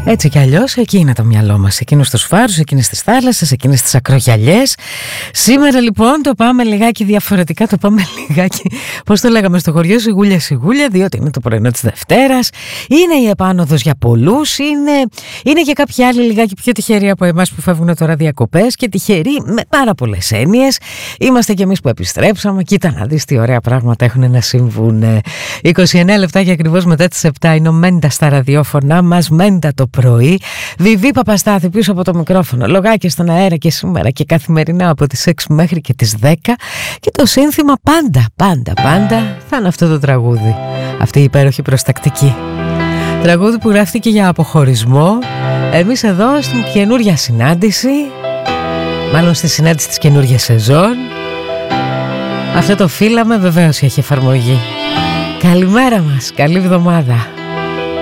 Έτσι κι αλλιώς εκεί είναι το μυαλό μας, εκείνους τους φάρους, εκείνες τις θάλασσες, εκείνες τις ακρογιαλιές. Σήμερα λοιπόν το πάμε λιγάκι διαφορετικά, το πάμε λιγάκι, πώς το λέγαμε στο χωριό, σιγούλια σιγούλια, διότι είναι το πρωινό της Δευτέρας, είναι η επάνωδος για πολλούς, είναι και κάποιοι άλλοι λιγάκι πιο τυχεροί από εμάς που φεύγουν τώρα διακοπές και τυχεροί με πάρα πολλές έννοιες. Είμαστε κι εμείς που επιστρέψαμε, κοίτα να δεις τι ωραία πράγματα έχουν να συμβούν. 29 λεπτά και ακριβώς μετά τις 7 είναι ο Μέντα στα ραδιόφωνά μας, Μέντα το πρωί. Βιβί Παπαστάθη πίσω από το μικρόφωνο, λογάκια στον αέρα και σήμερα και καθημερινά από τις 6 μέχρι και τις 10. Και το σύνθημα πάντα θα είναι αυτό το τραγούδι, αυτή η υπέροχη προστακτική. Τραγούδι που γράφτηκε για αποχωρισμό. Εμείς εδώ στην καινούρια συνάντηση, μάλλον στη συνάντηση της καινούργιας σεζόν, αυτό το φύλαμε, βεβαίως έχει εφαρμογή. Καλημέρα μας, καλή εβδομάδα.